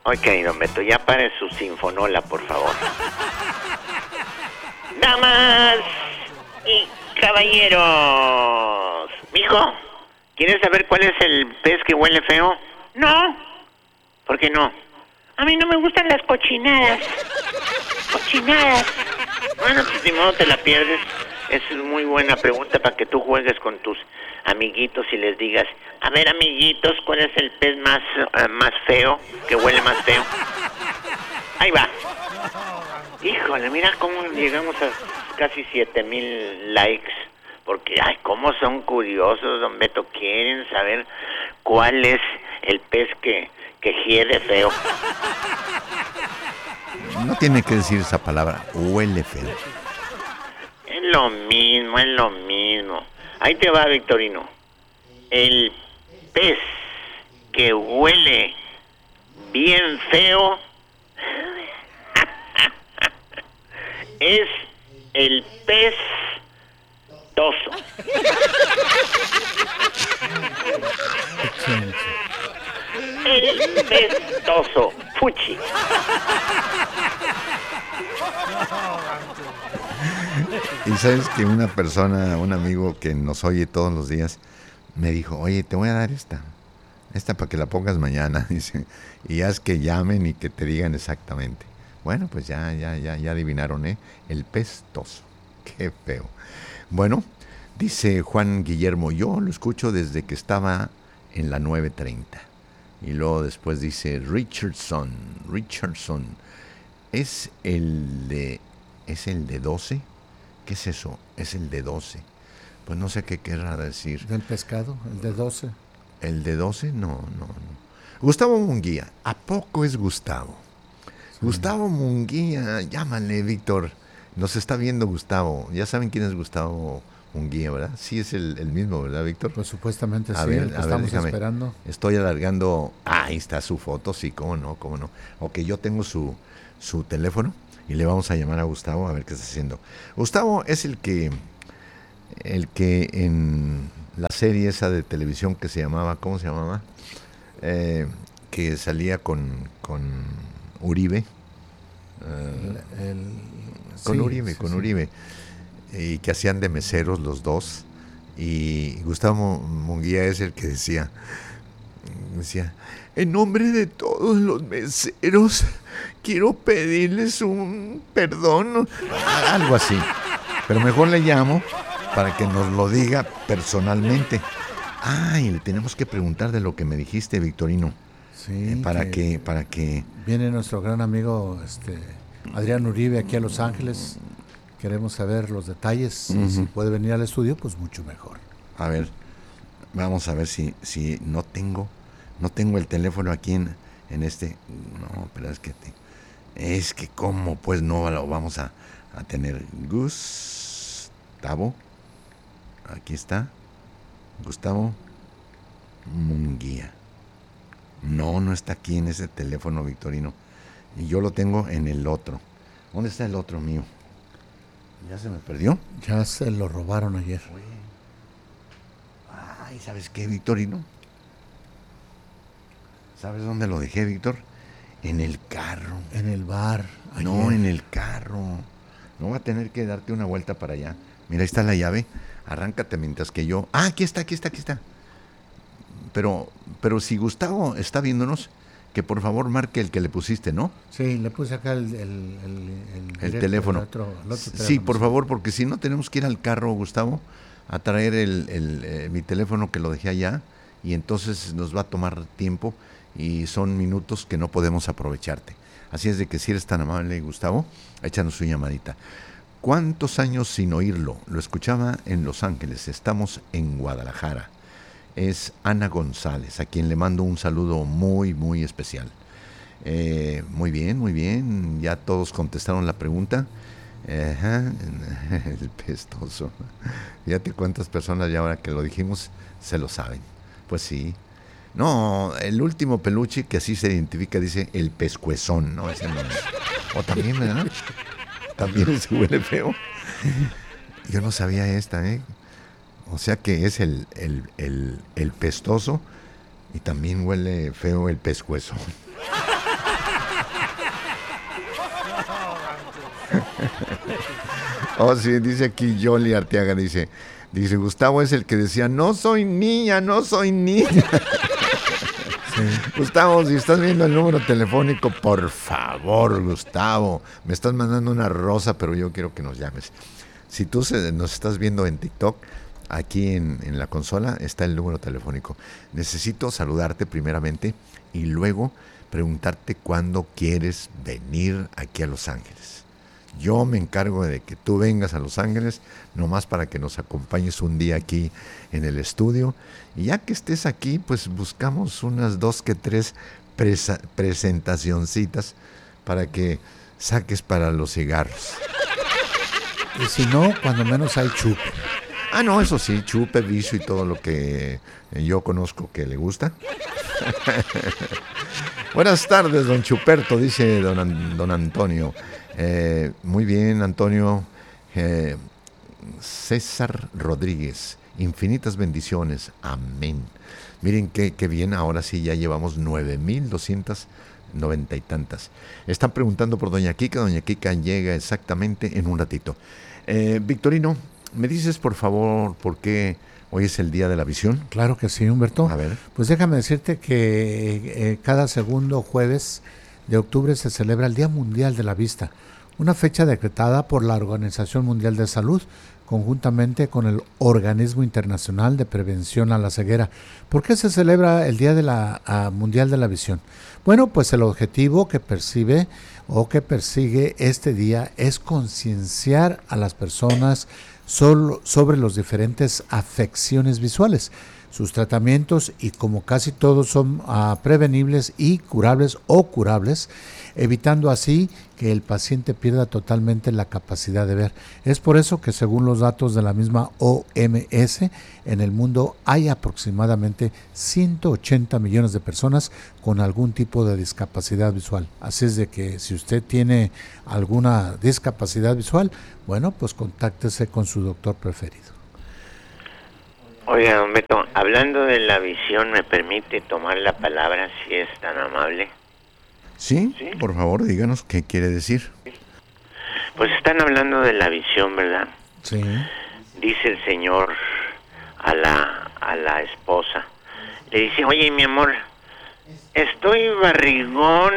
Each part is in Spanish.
Ok, don Beto, ya pare su sinfonola, por favor. Damas y caballeros. Mijo, ¿quieres saber cuál es el pez que huele feo? No. ¿Por qué no? A mí no me gustan las cochinadas. Cochinadas. Bueno, pues ni modo te la pierdes. Es muy buena pregunta para que tú juegues con tus amiguitos y les digas, a ver, amiguitos, ¿cuál es el pez más feo, que huele más feo? Ahí va. Híjole, mira cómo llegamos a casi 7,000 likes. Porque, ay, cómo son curiosos, don Beto. Quieren saber cuál es el pez que hiede feo. No tiene que decir esa palabra, huele feo. Es lo mismo, es lo mismo. Ahí te va, Victorino. El pez que huele bien feo es el pez toso. El pez toso, fuchi. Y sabes que una persona, un amigo que nos oye todos los días, me dijo, oye, te voy a dar esta para que la pongas mañana, dice, y haz que llamen y que te digan exactamente. Bueno, pues ya adivinaron, el pez toso. Qué feo. Bueno, dice Juan Guillermo, yo lo escucho desde que estaba en la 930. Y luego después dice Richardson, ¿es el de 12? ¿Qué es eso? Es el de 12. Pues no sé qué querrá decir. ¿Del pescado? ¿El de 12? ¿El de 12? No. Gustavo Munguía. ¿A poco es Gustavo? Sí. Gustavo Munguía. Llámale, Víctor. Nos está viendo Gustavo. Ya saben quién es Gustavo Munguía, ¿verdad? Sí es el mismo, ¿verdad, Víctor? Pues supuestamente sí, el que estamos esperando. Estoy alargando. Ahí está su foto, sí, cómo no. Ok, yo tengo su teléfono y le vamos a llamar a Gustavo a ver qué está haciendo. Gustavo es el que en la serie esa de televisión que se llamaba, ¿cómo se llamaba? Que salía con Uribe. Con Uribe. Y que hacían de meseros los dos. Y Gustavo Munguía es el que decía, en nombre de todos los meseros, quiero pedirles un perdón. Algo así. Pero mejor le llamo para que nos lo diga personalmente. Y le tenemos que preguntar de lo que me dijiste, Victorino. Sí. Para que viene nuestro gran amigo Adrián Uribe aquí a Los Ángeles. Queremos saber los detalles. Y si puede venir al estudio, pues mucho mejor. A ver, vamos a ver si no tengo el teléfono aquí en este. No, pero es que cómo pues no lo vamos a tener. Gustavo, aquí está, Gustavo Munguía. No está aquí en ese teléfono, Victorino. Y yo lo tengo en el otro. ¿Dónde está el otro mío? ¿Ya se me perdió? Ya se lo robaron ayer. ¿Sabes qué, Victorino? ¿Sabes dónde lo dejé, Víctor? En el carro. En el bar. Ayer. No, en el carro. No va a tener que darte una vuelta para allá. Mira, ahí está la llave. Arráncate mientras que yo... Aquí está. Pero si Gustavo está viéndonos, que por favor marque el que le pusiste, ¿no? Sí, le puse acá el teléfono. El otro sí, por favor, porque si no tenemos que ir al carro, Gustavo, a traer mi teléfono que lo dejé allá, y entonces nos va a tomar tiempo y son minutos que no podemos aprovecharte. Así es de que si eres tan amable, Gustavo, échanos su llamadita. ¿Cuántos años sin oírlo? Lo escuchaba en Los Ángeles, estamos en Guadalajara. Es Ana González, a quien le mando un saludo muy, muy especial. Muy bien, ya todos contestaron la pregunta. El pestoso. Fíjate cuántas personas ya ahora que lo dijimos se lo saben. Pues sí. No, el último peluche que así se identifica dice el pescuezón, ¿no? Ese no es. O también, ¿verdad? También se huele feo. Yo no sabía esta, O sea que es el pestoso y también huele feo el pescuezón. Oh, sí, dice aquí Yoli Arteaga, dice, Gustavo es el que decía, no soy niña, no soy niña. Sí. Gustavo, si estás viendo el número telefónico, por favor, Gustavo, me estás mandando una rosa, pero yo quiero que nos llames. Si tú nos estás viendo en TikTok, aquí en la consola está el número telefónico. Necesito saludarte primeramente y luego preguntarte cuándo quieres venir aquí a Los Ángeles. Yo me encargo de que tú vengas a Los Ángeles, nomás para que nos acompañes un día aquí en el estudio. Y ya que estés aquí, pues buscamos unas 2 que 3 presentacioncitas para que saques para los cigarros. Y si no, cuando menos hay chupe. Ah, no, eso sí, chupe, vicio y todo lo que yo conozco que le gusta. Buenas tardes, don Chuperto, dice don Antonio. Muy bien, Antonio. César Rodríguez, infinitas bendiciones, amén. Miren qué bien, ahora sí ya llevamos 9,290 y tantas. Están preguntando por doña Kika llega exactamente en un ratito. Victorino, ¿me dices por favor por qué hoy es el Día de la Visión? Claro que sí, Humberto. A ver. Pues déjame decirte que cada segundo jueves de octubre se celebra el Día Mundial de la Vista, una fecha decretada por la Organización Mundial de Salud, conjuntamente con el Organismo Internacional de Prevención a la Ceguera. ¿Por qué se celebra el Día de la Mundial de la Visión? Bueno, pues el objetivo que persigue este día es concienciar a las personas sobre las diferentes afecciones visuales, sus tratamientos y como casi todos son prevenibles y curables o curables, evitando así que el paciente pierda totalmente la capacidad de ver. Es por eso que según los datos de la misma OMS, en el mundo hay aproximadamente 180 millones de personas con algún tipo de discapacidad visual. Así es de que si usted tiene alguna discapacidad visual, bueno, pues contáctese con su doctor preferido. Oiga, don Beto, hablando de la visión, ¿me permite tomar la palabra si es tan amable? Sí, por favor, díganos qué quiere decir. Pues están hablando de la visión, ¿verdad? Sí. Dice el señor a la esposa. Le dice, oye, mi amor, estoy barrigón,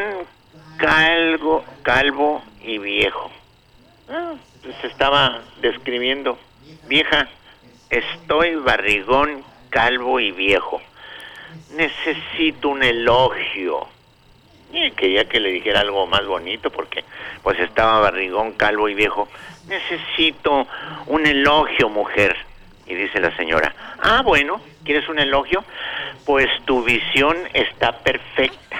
calvo y viejo. Pues estaba describiendo, vieja, estoy barrigón, calvo y viejo. Necesito un elogio. Y quería que le dijera algo más bonito porque pues estaba barrigón, calvo y viejo. Necesito un elogio, mujer. Y dice la señora, bueno, ¿quieres un elogio? Pues tu visión está perfecta.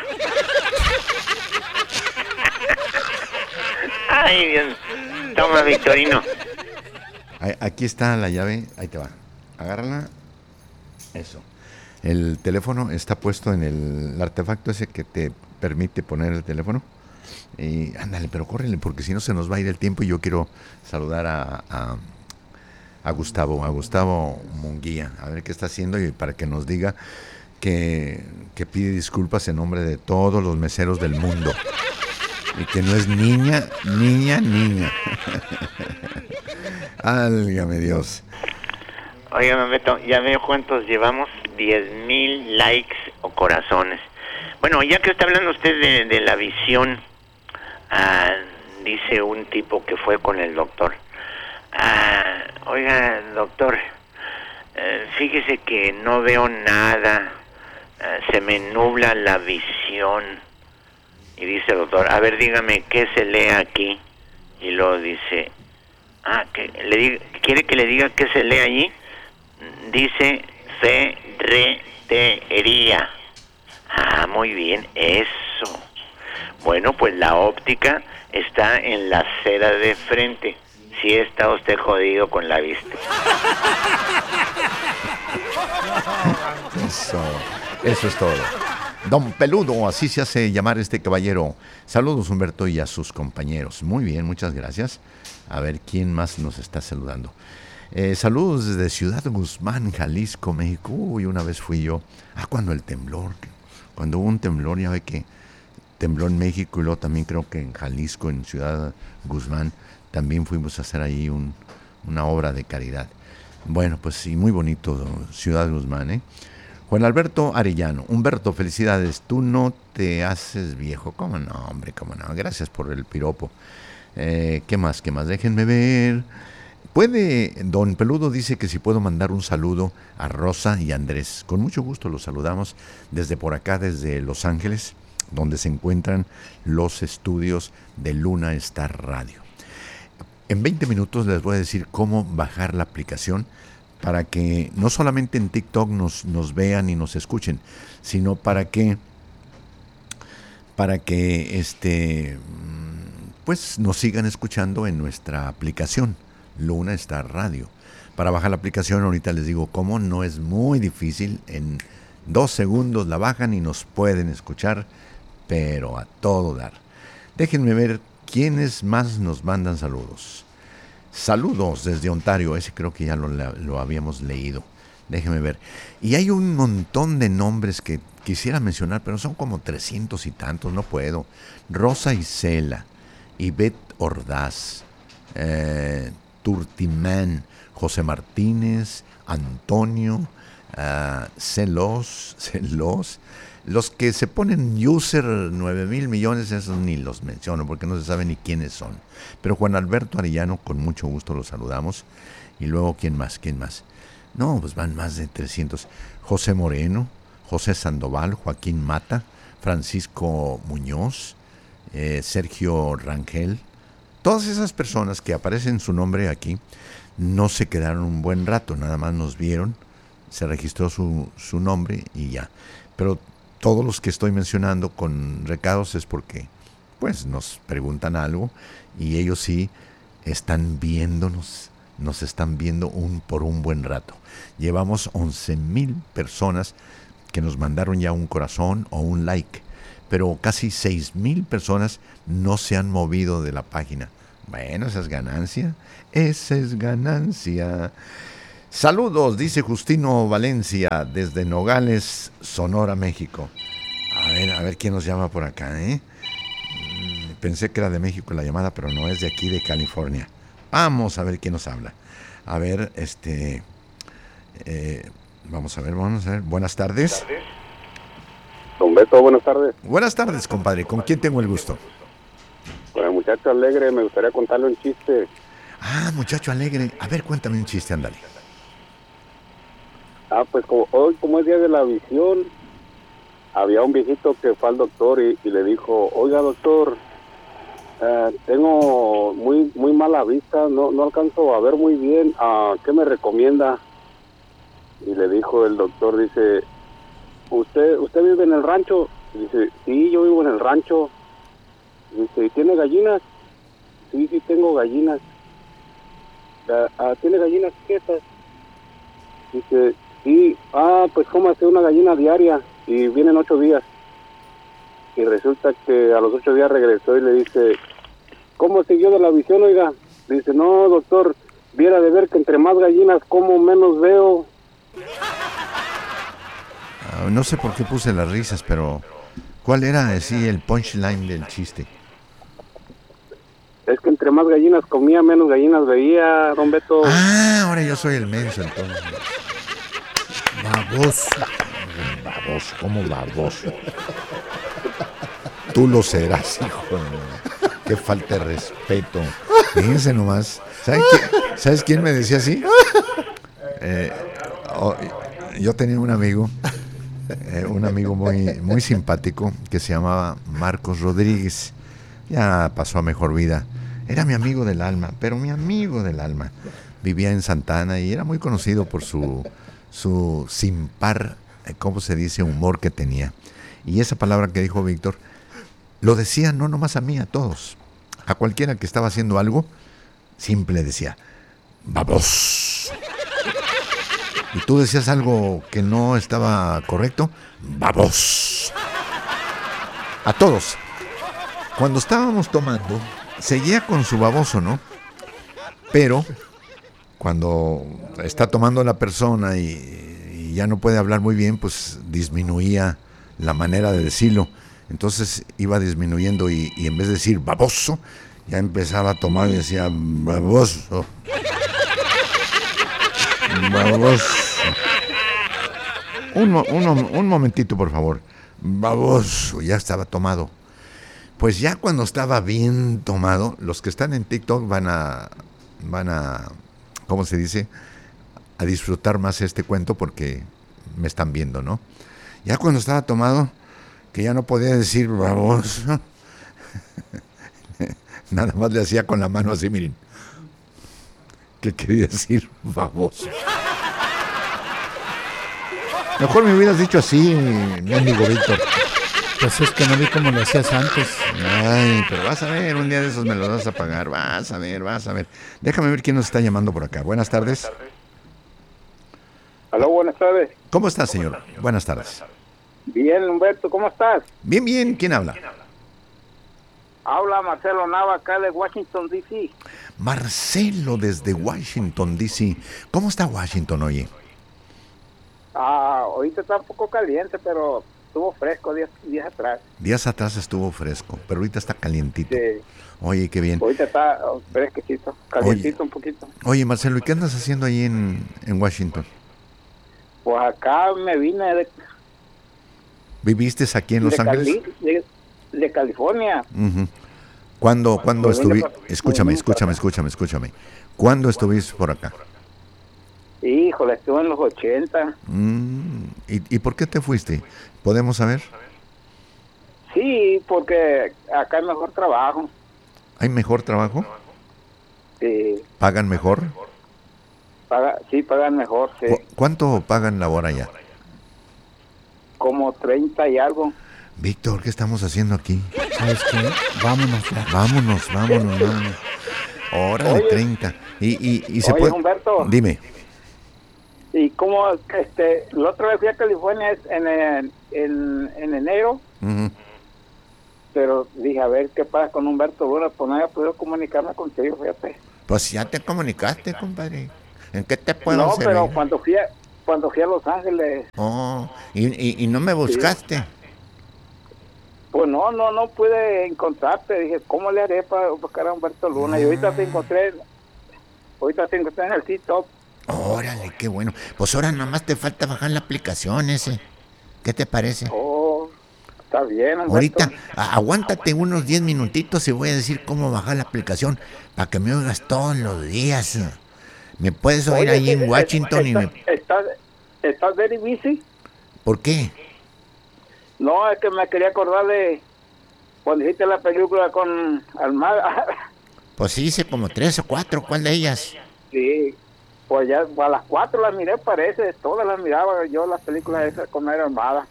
Ay, Dios. Toma, Victorino. Aquí está la llave, ahí te va. Agárrala. Eso. El teléfono está puesto en el artefacto ese que te permite poner el teléfono. Y ándale, pero córrele, porque si no se nos va a ir el tiempo y yo quiero saludar a Gustavo Munguía, a ver qué está haciendo y para que nos diga que pide disculpas en nombre de todos los meseros del mundo. Y que no es niña. Álgame Dios. Oiga, Beto, ya veo cuántos llevamos, 10,000 likes o corazones. Bueno, ya que está hablando usted de la visión, dice un tipo que fue con el doctor. Oiga, doctor, fíjese que no veo nada, se me nubla la visión. Y dice el doctor, a ver, dígame, ¿qué se lee aquí? Y luego dice, ¿quiere que le diga qué se lee allí? Dice ferretería. Muy bien, eso. Bueno, pues la óptica está en la acera de frente. Sí está usted jodido con la vista. Eso es todo. Don Peludo, así se hace llamar este caballero. Saludos, Humberto, y a sus compañeros. Muy bien, muchas gracias. A ver, ¿quién más nos está saludando? Saludos desde Ciudad Guzmán, Jalisco, México. Uy, una vez fui yo. Cuando hubo un temblor, ya ve que tembló en México y luego también creo que en Jalisco, en Ciudad Guzmán, también fuimos a hacer ahí una obra de caridad. Bueno, pues sí, muy bonito Ciudad Guzmán, ¿eh? Juan Alberto Arellano. Humberto, felicidades. Tú no te haces viejo. ¿Cómo no, hombre? ¿Cómo no? Gracias por el piropo. ¿Qué más? Déjenme ver. Don Peludo dice que si puedo mandar un saludo a Rosa y Andrés. Con mucho gusto los saludamos desde por acá, desde Los Ángeles, donde se encuentran los estudios de Luna Star Radio. En 20 minutos les voy a decir cómo bajar la aplicación para que no solamente en TikTok nos vean y nos escuchen, sino para que pues nos sigan escuchando en nuestra aplicación Luna Star Radio. Para bajar la aplicación, ahorita les digo cómo, no es muy difícil, en 2 segundos la bajan y nos pueden escuchar, pero a todo dar. Déjenme ver quiénes más nos mandan saludos. Saludos desde Ontario, ese creo que ya lo habíamos leído. Déjenme ver. Y hay un montón de nombres que quisiera mencionar, pero son como 300 y tantos, no puedo. Rosa Isela, Ivette Ordaz, Turtimán, José Martínez, Antonio, Celos, los que se ponen user 9,000 millones, esos ni los menciono porque no se sabe ni quiénes son. Pero Juan Alberto Arellano, con mucho gusto los saludamos. Y luego, ¿quién más? No, pues van más de 300. José Moreno, José Sandoval, Joaquín Mata, Francisco Muñoz, Sergio Rangel. Todas esas personas que aparecen su nombre aquí no se quedaron un buen rato, nada más nos vieron, se registró su nombre y ya. Pero todos los que estoy mencionando con recados es porque pues nos preguntan algo y ellos sí están viéndonos, nos están viendo por un buen rato. Llevamos 11,000 personas que nos mandaron ya un corazón o un like, pero casi 6,000 personas no se han movido de la página. Bueno, esa es ganancia. Saludos, dice Justino Valencia, desde Nogales, Sonora, México. A ver quién nos llama por acá, ¿eh? Pensé que era de México la llamada, pero no, es de aquí, de California. Vamos a ver quién nos habla. A ver, vamos a ver. Buenas tardes. Don Beto, buenas tardes. Buenas tardes, compadre. ¿Con quién tengo el gusto? Con el muchacho alegre, me gustaría contarle un chiste. Muchacho alegre. A ver, cuéntame un chiste, ándale. Pues como es día de la visión, había un viejito que fue al doctor y le dijo, oiga doctor, tengo muy mala vista, no alcanzo a ver muy bien, ¿qué me recomienda? Y le dijo el doctor, dice, ¿usted vive en el rancho? Dice, sí, yo vivo en el rancho. Dice, ¿y tiene gallinas? Sí, tengo gallinas. ¿Tiene gallinas quietas? Dice, sí, pues cómase una gallina diaria y vienen 8 días. Y resulta que a los 8 días regresó y le dice, ¿cómo siguió de la visión, oiga? Dice, no, doctor, viera de ver que entre más gallinas como, menos veo. No sé por qué puse las risas, pero ¿cuál era así el punchline del chiste? Es que entre más gallinas comía, menos gallinas veía, don Beto. Ahora yo soy el menso, entonces. Baboso, ¿cómo baboso? Tú lo serás, hijo. Qué falta de respeto. Fíjense nomás. ¿Sabes quién me decía así? Yo tenía un amigo muy simpático que se llamaba Marcos Rodríguez. Ya pasó a mejor vida. Era mi amigo del alma, pero mi amigo del alma. Vivía en Santana y era muy conocido por su sin par, ¿cómo se dice?, humor que tenía. Y esa palabra que dijo Víctor, lo decía no nomás a mí, a todos. A cualquiera que estaba haciendo algo, siempre le decía, babos. Y tú decías algo que no estaba correcto, babos. A todos. Cuando estábamos tomando, seguía con su baboso, ¿no? Pero cuando está tomando la persona y ya no puede hablar muy bien, pues disminuía la manera de decirlo. Entonces iba disminuyendo y en vez de decir baboso, Ya empezaba a tomar y decía, baboso. Baboso. Un momentito, por favor. Baboso, ya estaba tomado. Pues ya cuando estaba bien tomado, los que están en TikTok van a, ¿cómo se dice? A disfrutar más este cuento porque me están viendo, ¿no? Ya cuando estaba tomado, que ya no podía decir baboso, nada más le hacía con la mano así, miren. ¿Qué quería decir baboso? Mejor me hubieras dicho así, mi amigo Víctor. Pues es que no vi cómo lo hacías antes. Ay, pero vas a ver, un día de esos me lo vas a pagar. Vas a ver. Déjame ver quién nos está llamando por acá. Buenas tardes. Aló, buenas tardes. ¿Cómo está, señor? Buenas tardes. Bien, Humberto, ¿cómo estás? Bien. ¿Quién habla? Habla Marcelo Nava, acá de Washington, D.C. Marcelo, desde Washington, D.C. ¿Cómo está Washington, oye? Ahorita está un poco caliente, pero estuvo fresco días atrás. Días atrás estuvo fresco, pero ahorita está calientito. Sí. Oye, qué bien. Ahorita está fresquecito, calientito un poquito. Oye, Marcelo, ¿y qué andas haciendo ahí en Washington? Pues acá me vine ¿Viviste aquí en Los Ángeles? de California. Uh-huh. ¿Cuándo Pues estuviste? Escúchame. ¿Cuándo estuviste por acá? Híjole, estuve en los 80. ¿Y por qué te fuiste? ¿Podemos saber? Sí, porque acá hay mejor trabajo. ¿Hay mejor trabajo? Sí. ¿Pagan mejor? Pagan mejor, sí. ¿Cuánto pagan la hora allá? Como 30 y algo. Víctor, ¿qué estamos haciendo aquí? ¿Sabes qué? Vámonos ya. Vámonos. Hora de 30. Y se Oye, puede... Humberto. Dime. Y como la otra vez fui a California en enero, Uh-huh. pero dije, a ver qué pasa con Humberto Luna, pues no había podido comunicarme contigo, fíjate. Pues ya te comunicaste, compadre. ¿En qué te puedo No, servir? pero cuando fui a Los Ángeles, Oh, y no me buscaste. pues no pude encontrarte. Dije, ¿cómo le haré para buscar a Humberto Luna? Y ahorita te encontré en el TikTok. Órale, qué bueno. Pues ahora nomás te falta bajar la aplicación ese. ¿Qué te parece? Oh, está bien, Humberto. Ahorita, aguántate unos 10 minutitos y voy a decir cómo bajar la aplicación para que me oigas todos los días. Me puedes oír ahí en Washington ¿Estás very busy? ¿Por qué? No, es que me quería acordar de cuando hiciste la película con Almada. Pues sí, hice como 3 o 4. ¿Cuál de ellas? Sí, pues ya a las 4 las miré, parece, todas las miraba yo, las películas esas con Era Armada.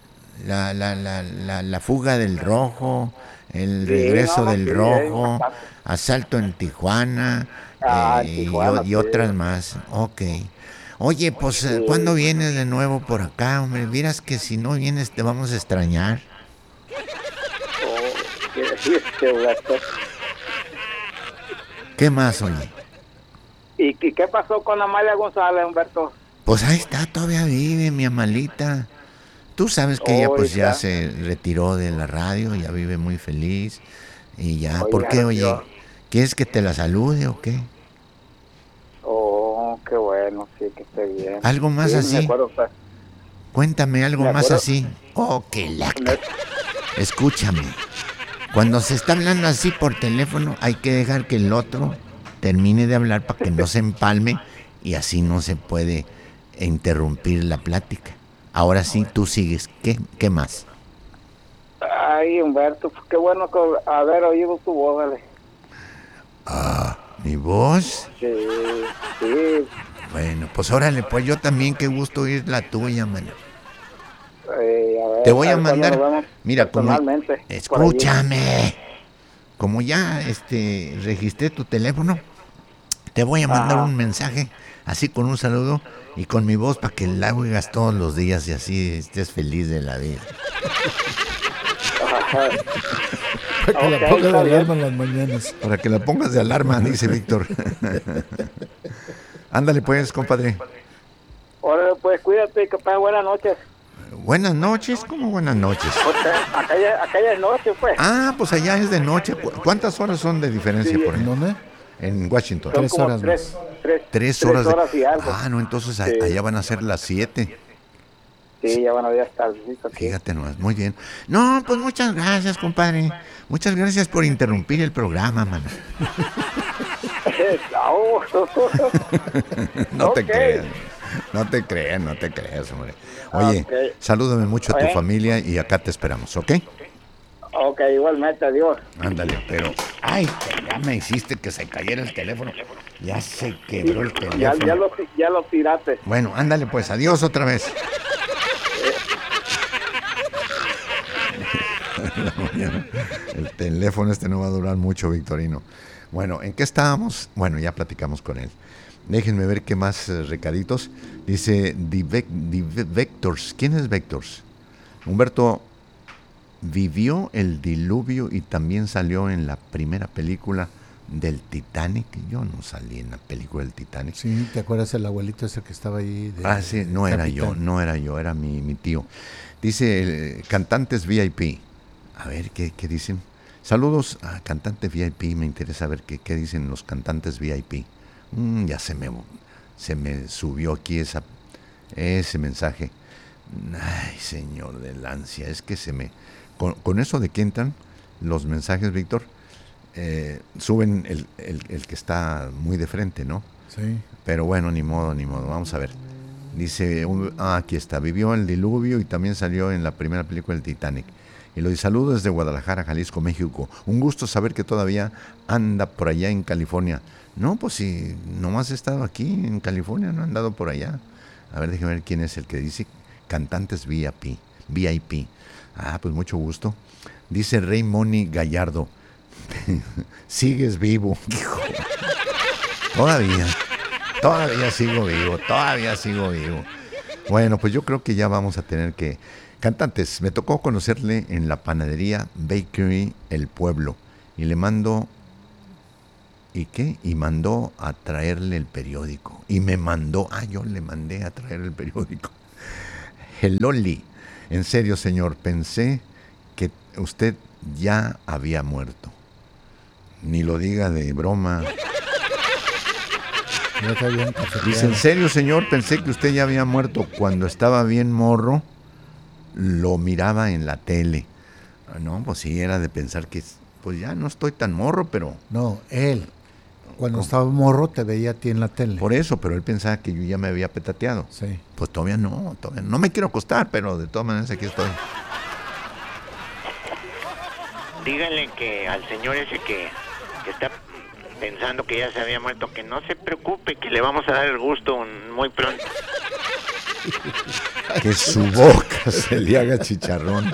La fuga del rojo, el Sí, regreso del sí, rojo, bastante. asalto en Tijuana, Tijuana, y sí. otras más. Ok. Oye, pues, Sí. ¿cuándo vienes de nuevo por acá, hombre? Vieras que si no vienes te vamos a extrañar. Humberto. ¿Qué más, oye? ¿Y qué pasó con Amalia González, Humberto? Pues ahí está, todavía vive mi Amalita. Tú sabes que ella pues ya Oiga. se retiró de la radio, ya vive muy feliz. Y ya, Oiga, ¿por qué, oye? yo- ¿Quieres que te la salude o qué? Oh, qué bueno, sí, que esté bien. ¿Algo más Sí, así? me acuerdo, pues. Cuéntame algo Me más acuerdo. así. Oh, qué laca. Escúchame. Cuando se está hablando así por teléfono, hay que dejar que el otro termine de hablar para que no se empalme y así no se puede interrumpir la plática. Ahora sí, tú sigues. ¿Qué más? Ay, Humberto, pues qué bueno que haber oído tu voz, vale. ¿Mi voz? Sí, sí. Bueno, pues órale, pues yo también, qué gusto oír la tuya, mano. A ver, Te voy a ver cuándo mandar, nos vemos mira, como, personalmente, por allí. escúchame, como ya registré tu teléfono, te voy a mandar Ajá. un mensaje, así con un saludo y con mi voz para que la oigas todos los días y así estés feliz de la vida. Ajá. Para que Ok, la ponga está de bien. alarma en las mañanas. Para que la pongas de alarma, dice Víctor. Ándale pues, compadre. Ahora, pues cuídate, que pases buenas noches. Buenas noches, ¿cómo buenas noches? Acá ya es noche, pues. Ah, pues allá es de noche. ¿Cuántas horas son de diferencia por ahí? ¿Dónde? En Washington. Tres Como horas más. 3 horas. 3 horas y algo. Ah, no, entonces Sí. allá van a ser las 7. Sí, ya van a ver hasta Fíjate nomás, muy bien. No, pues muchas gracias, compadre. Muchas gracias por interrumpir el programa, mano. No te Ok. creas. No te creas, hombre. Oye, Ok. salúdame mucho a tu Oye. familia y acá te esperamos, ¿ok? Ok, igualmente, adiós. Ándale, pero... Ay, que ya me hiciste que se cayera el teléfono. Ya se quebró el Ya teléfono. ya lo tiraste. Bueno, ándale pues, adiós otra vez. El teléfono este no va a durar mucho, Victorino. Bueno, ¿en qué estábamos? Bueno, ya platicamos con él. Déjenme ver qué más recaditos. Dice Vectors. ¿Quién es Vectors? Humberto vivió el diluvio y también salió en la primera película del Titanic. Yo no salí en la película del Titanic. Sí, ¿te acuerdas el abuelito ese que estaba ahí? Sí, no era yo, era mi tío. Dice, cantantes VIP. A ver, ¿qué dicen? Saludos a cantantes VIP, me interesa ver qué dicen los cantantes VIP. Ya se me subió aquí ese mensaje. Ay, señor del ansia, es que con eso de que entran los mensajes, Víctor, suben el que está muy de frente, ¿no? Sí. Pero bueno, ni modo, vamos a ver. Dice, aquí está, vivió el diluvio y también salió en la primera película del Titanic. Y lo dice, saludos desde Guadalajara, Jalisco, México. Un gusto saber que todavía anda por allá en California. No, pues si nomás he estado aquí en California, no he andado por allá. A ver, déjeme ver quién es el que dice cantantes VIP. Ah, pues mucho gusto. Dice Rey Moni Gallardo. Sigues vivo. Hijo. Todavía sigo vivo. Bueno, pues yo creo que ya vamos a tener que... Cantantes, me tocó conocerle en la panadería Bakery El Pueblo y le mandó... ¿Y qué? Y mandó a traerle el periódico. Y me mandó... yo le mandé a traer el periódico. Heloli. En serio, señor, pensé que usted ya había muerto. Ni lo diga de broma. Dice, en serio, señor, pensé que usted ya había muerto. Cuando estaba bien morro, lo miraba en la tele. No, pues sí, era de pensar que pues ya no estoy tan morro, pero... No, él. Cuando estaba morro te veía a ti en la tele. Por eso, pero él pensaba que yo ya me había petateado. Sí. Pues todavía no. No me quiero acostar, pero de todas maneras aquí estoy. Díganle que al señor ese que está pensando que ya se había muerto, que no se preocupe, que le vamos a dar el gusto muy pronto. Que su boca se le haga chicharrón.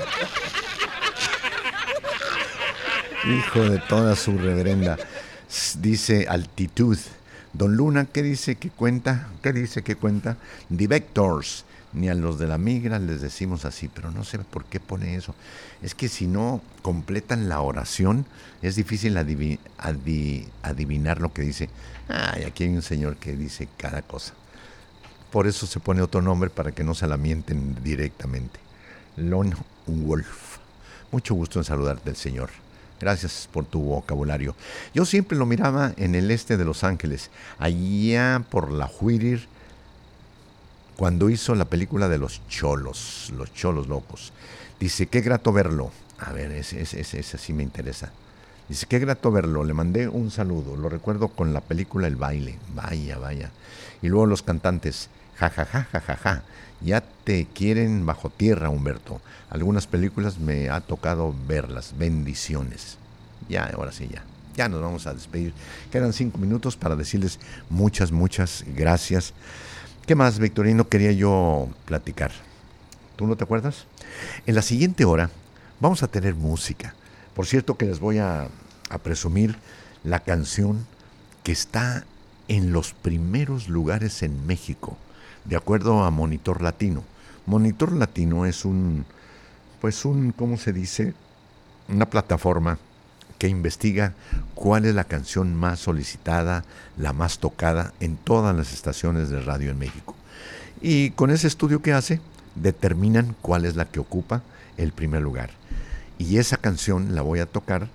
Hijo de toda su reverenda. Dice Altitud. Don Luna, ¿qué dice que cuenta? The Vectors. Ni a los de la migra les decimos así, pero no sé por qué pone eso. Es que si no completan la oración, es difícil adivinar lo que dice. Aquí hay un señor que dice cada cosa. Por eso se pone otro nombre para que no se la mienten directamente. Lone Wolf. Mucho gusto en saludarte, el señor. Gracias por tu vocabulario. Yo siempre lo miraba en el este de Los Ángeles, allá por la Whittier, cuando hizo la película de los cholos locos. Dice, qué grato verlo. A ver, ese sí me interesa. Dice, qué grato verlo. Le mandé un saludo. Lo recuerdo con la película El Baile. Vaya. Y luego los cantantes. Ja. Ya te quieren bajo tierra, Humberto. Algunas películas me ha tocado verlas. Bendiciones. Ya, ahora sí, ya. Ya nos vamos a despedir. Quedan 5 minutos para decirles muchas gracias. ¿Qué más, Victorino, quería yo platicar? ¿Tú no te acuerdas? En la siguiente hora vamos a tener música. Por cierto que les voy a presumir la canción que está en los primeros lugares en México, de acuerdo a Monitor Latino. Monitor Latino es ¿cómo se dice? Una plataforma que investiga cuál es la canción más solicitada, la más tocada en todas las estaciones de radio en México. Y con ese estudio que hace, determinan cuál es la que ocupa el primer lugar. Y esa canción la voy a tocar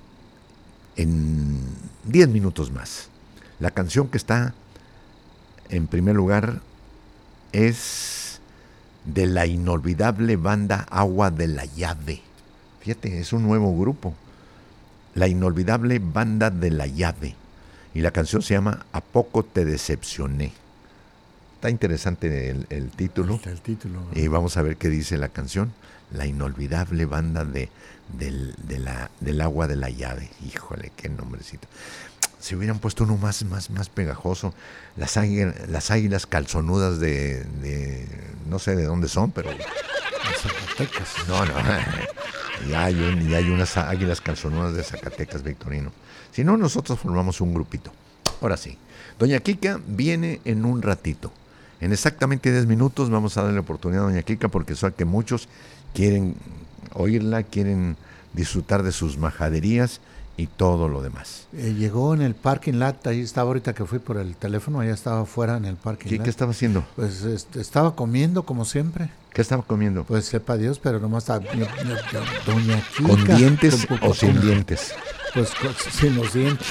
en 10 minutos más. La canción que está en primer lugar es de la inolvidable banda Agua de la Llave. Fíjate, es un nuevo grupo. La inolvidable banda de la Llave. Y la canción se llama ¿A poco te decepcioné? Está interesante el título. El título. Y vamos a ver qué dice la canción. La inolvidable banda del Agua de la Llave. Híjole, qué nombrecito. Si hubieran puesto uno más pegajoso. Las águilas calzonudas de no sé de dónde son, pero... Zacatecas. No. Ya hay unas águilas calzonudas de Zacatecas, Victorino. Si no, nosotros formamos un grupito. Ahora sí. Doña Kika viene en un ratito. En exactamente 10 minutos vamos a darle oportunidad a Doña Kika porque sé que muchos quieren oírla, quieren disfrutar de sus majaderías y todo lo demás. Llegó en el parking lot, ahí estaba ahorita que fui por el teléfono, allá estaba afuera en el parking lot. ¿Qué estaba haciendo? Pues estaba comiendo como siempre. ¿Qué estaba comiendo? Pues sepa Dios, pero nomás estaba... Doña Kika. ¿Con dientes o sin dientes? Pues sin los dientes.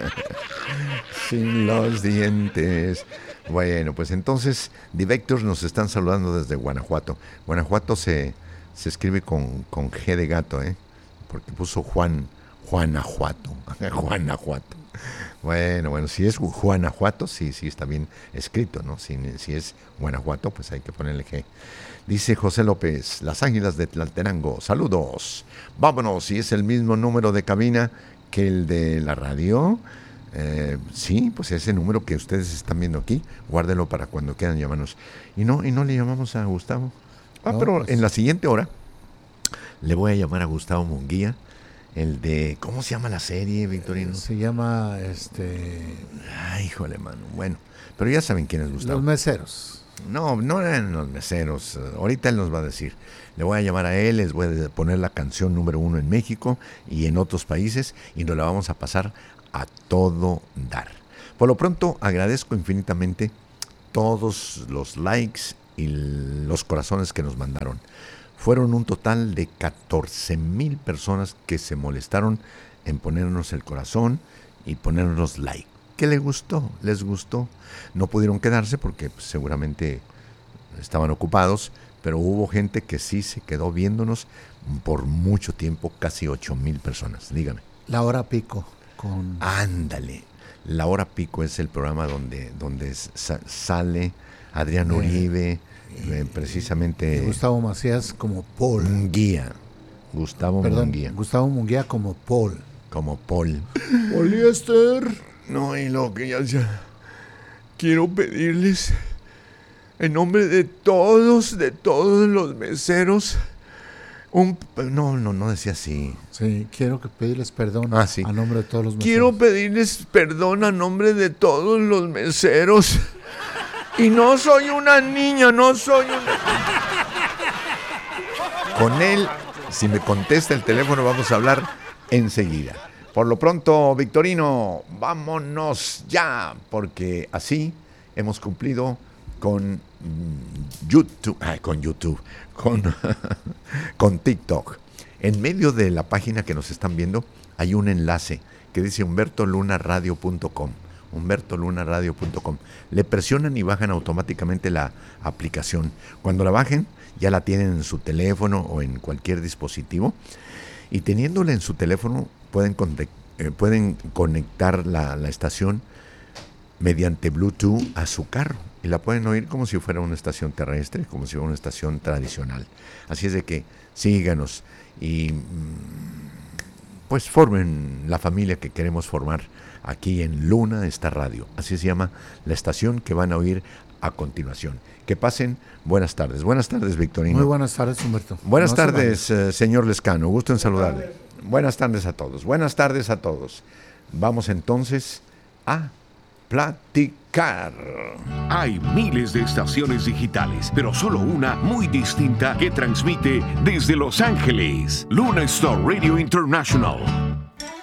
Sin los dientes. Bueno, pues entonces, Divectors nos están saludando desde Guanajuato. Guanajuato se escribe con G de gato, porque puso Juanajuato. Guanajuato. Bueno, si es Guanajuato, sí está bien escrito, ¿no? Si es Guanajuato, pues hay que ponerle G. Dice José López, las Águilas de Tlaltenango, saludos. Vámonos, si es el mismo número de cabina que el de la radio. Sí, pues ese número que ustedes están viendo aquí, guárdelo para cuando quieran llamarnos. Y no le llamamos a Gustavo. Pero pues, en la siguiente hora le voy a llamar a Gustavo Munguía, el de, ¿cómo se llama la serie, Victorino? Se llama Ay, híjole, mano. Bueno, pero ya saben quién es Gustavo. Los Meseros. No eran Los Meseros. Ahorita él nos va a decir. Le voy a llamar a él, les voy a poner la canción número 1 en México y en otros países y nos la vamos a pasar a todo dar. Por lo pronto, agradezco infinitamente todos los likes y los corazones que nos mandaron. Fueron un total de 14,000 personas que se molestaron en ponernos el corazón y ponernos like. ¿Qué les gustó? No pudieron quedarse porque pues, seguramente estaban ocupados, pero hubo gente que sí se quedó viéndonos por mucho tiempo, casi 8,000 personas. Dígame. La Hora Pico. Ándale. La Hora Pico es el programa donde sale Adrián Uribe, precisamente... Gustavo Macías como Paul. Munguía. Gustavo Munguía como Paul. Como Paul. Poliéster. No, y lo que ya quiero pedirles en nombre de todos los meseros no decía así. Sí, quiero pedirles perdón sí. A nombre de todos los meseros. Quiero pedirles perdón a nombre de todos los meseros. Y no soy una niña, Con él, si me contesta el teléfono, vamos a hablar enseguida. Por lo pronto, Victorino, vámonos ya, porque así hemos cumplido con YouTube, con TikTok. En medio de la página que nos están viendo hay un enlace que dice humbertolunaradio.com. humbertolunaradio.com. Le presionan y bajan automáticamente la aplicación. Cuando la bajen, ya la tienen en su teléfono o en cualquier dispositivo. Y teniéndola en su teléfono, pueden conectar la estación mediante Bluetooth a su carro. Y la pueden oír como si fuera una estación terrestre, como si fuera una estación tradicional. Así es de que síganos y pues formen la familia que queremos formar aquí en Luna, esta radio. Así se llama la estación que van a oír a continuación. Que pasen buenas tardes. Buenas tardes, Victorino. Muy buenas tardes, Humberto. Buenas tardes, señor Lescano. Gusto en saludarle. Buenas tardes a todos. Buenas tardes a todos. Vamos entonces a platicar. Hay miles de estaciones digitales, pero solo una muy distinta que transmite desde Los Ángeles. Luna Star Radio International.